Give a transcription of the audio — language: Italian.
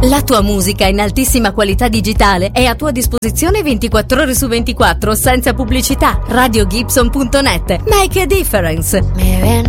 La tua musica in altissima qualità digitale è a tua disposizione 24 ore su 24 senza pubblicità. RadioGibson.net. Make a difference. Me ven